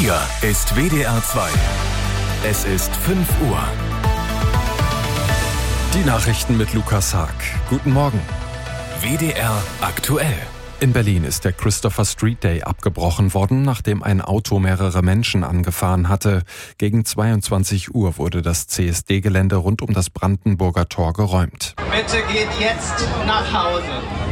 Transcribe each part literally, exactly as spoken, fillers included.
Hier ist W D R zwei. Es ist fünf Uhr. Die Nachrichten mit Lukas Haag. Guten Morgen. W D R aktuell. In Berlin ist der Christopher Street Day abgebrochen worden, nachdem ein Auto mehrere Menschen angefahren hatte. Gegen zweiundzwanzig Uhr wurde das C S D-Gelände rund um das Brandenburger Tor geräumt. Bitte geht jetzt nach Hause.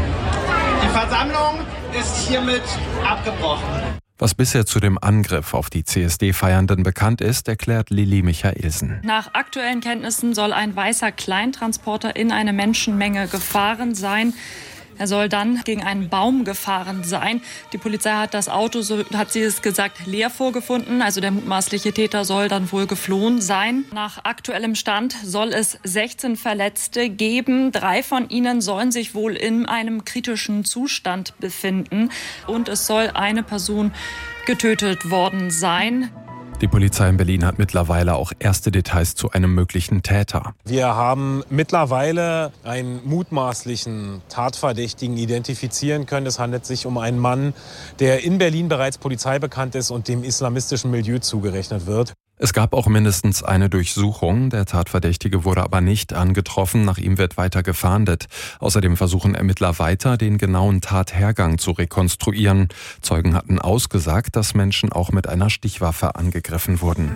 Die Versammlung ist hiermit abgebrochen. Was bisher zu dem Angriff auf die C S D-Feiernden bekannt ist, erklärt Lilly Michaelsen. Nach aktuellen Kenntnissen soll ein weißer Kleintransporter in eine Menschenmenge gefahren sein. Er soll dann gegen einen Baum gefahren sein. Die Polizei hat das Auto, so hat sie es gesagt, leer vorgefunden. Also der mutmaßliche Täter soll dann wohl geflohen sein. Nach aktuellem Stand soll es sechzehn Verletzte geben. Drei von ihnen sollen sich wohl in einem kritischen Zustand befinden. Und es soll eine Person getötet worden sein. Die Polizei in Berlin hat mittlerweile auch erste Details zu einem möglichen Täter. Wir haben mittlerweile einen mutmaßlichen Tatverdächtigen identifizieren können. Es handelt sich um einen Mann, der in Berlin bereits polizeibekannt ist und dem islamistischen Milieu zugerechnet wird. Es gab auch mindestens eine Durchsuchung. Der Tatverdächtige wurde aber nicht angetroffen. Nach ihm wird weiter gefahndet. Außerdem versuchen Ermittler weiter, den genauen Tathergang zu rekonstruieren. Zeugen hatten ausgesagt, dass Menschen auch mit einer Stichwaffe angegriffen wurden.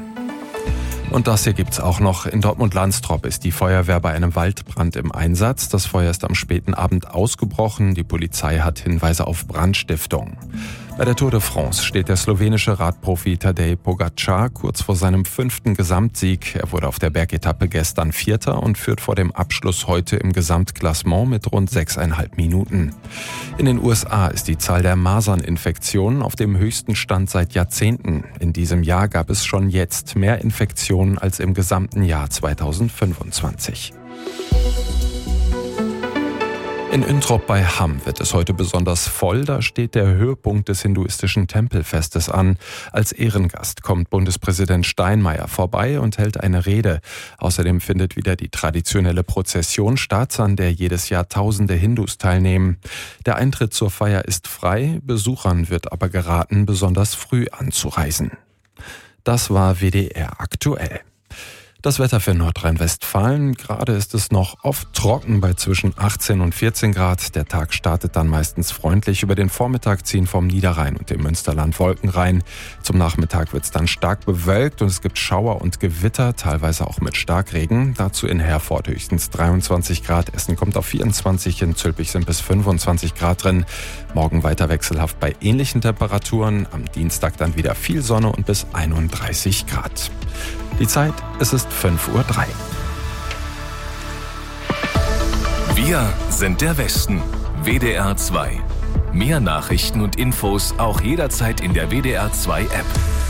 Und das hier gibt's auch noch. In Dortmund-Landstrop ist die Feuerwehr bei einem Waldbrand im Einsatz. Das Feuer ist am späten Abend ausgebrochen. Die Polizei hat Hinweise auf Brandstiftung. Bei der Tour de France steht der slowenische Radprofi Tadej Pogačar kurz vor seinem fünften Gesamtsieg. Er wurde auf der Bergetappe gestern Vierter und führt vor dem Abschluss heute im Gesamtklassement mit rund sechseinhalb Minuten. In den U S A ist die Zahl der Maserninfektionen auf dem höchsten Stand seit Jahrzehnten. In diesem Jahr gab es schon jetzt mehr Infektionen als im gesamten Jahr zweitausendfünfundzwanzig. In Üntrop bei Hamm wird es heute besonders voll. Da steht der Höhepunkt des hinduistischen Tempelfestes an. Als Ehrengast kommt Bundespräsident Steinmeier vorbei und hält eine Rede. Außerdem findet wieder die traditionelle Prozession statt, an der jedes Jahr tausende Hindus teilnehmen. Der Eintritt zur Feier ist frei, Besuchern wird aber geraten, besonders früh anzureisen. Das war W D R aktuell. Das Wetter für Nordrhein-Westfalen. Gerade ist es noch oft trocken bei zwischen achtzehn und vierzehn Grad. Der Tag startet dann meistens freundlich. Über den Vormittag ziehen vom Niederrhein und dem Münsterland Wolken rein. Zum Nachmittag wird es dann stark bewölkt und es gibt Schauer und Gewitter, teilweise auch mit Starkregen. Dazu in Herford höchstens dreiundzwanzig Grad. Essen kommt auf vierundzwanzig, in Zülpich sind bis fünfundzwanzig Grad drin. Morgen weiter wechselhaft bei ähnlichen Temperaturen. Am Dienstag dann wieder viel Sonne und bis einunddreißig Grad. Die Zeit, es ist fünf Uhr drei. Wir sind der Westen. W D R zwei. Mehr Nachrichten und Infos auch jederzeit in der W D R zwei App.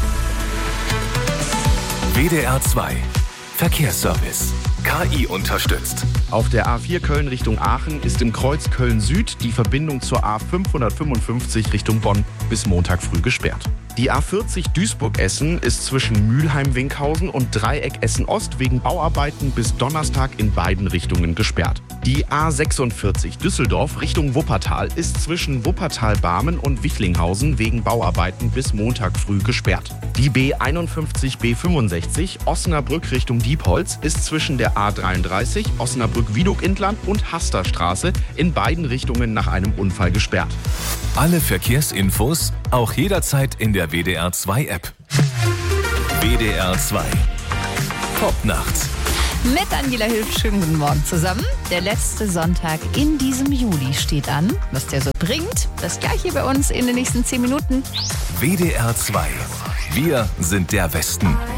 W D R zwei. Verkehrsservice. K I unterstützt. Auf der A vier Köln Richtung Aachen ist im Kreuz Köln-Süd die Verbindung zur A fünfhundertfünfundfünfzig Richtung Bonn bis Montag früh gesperrt. Die A vierzig Duisburg-Essen ist zwischen Mülheim-Winkhausen und Dreieck Essen-Ost wegen Bauarbeiten bis Donnerstag in beiden Richtungen gesperrt. Die A sechsundvierzig Düsseldorf Richtung Wuppertal ist zwischen Wuppertal-Barmen und Wichlinghausen wegen Bauarbeiten bis Montag früh gesperrt. Die B einundfünfzig B fünfundsechzig Osnabrück Richtung Diepholz ist zwischen der A dreiunddreißig Osnabrück-Wieduk-Inland und Hasterstraße in beiden Richtungen nach einem Unfall gesperrt. Alle Verkehrsinfos auch jederzeit in der W D R zwei App. W D R zwei. Top nachts. Mit Angela Hilf, schönen guten Morgen zusammen. Der letzte Sonntag in diesem Juli steht an. Was der so bringt, das gleiche bei uns in den nächsten zehn Minuten. W D R zwei. Wir sind der Westen.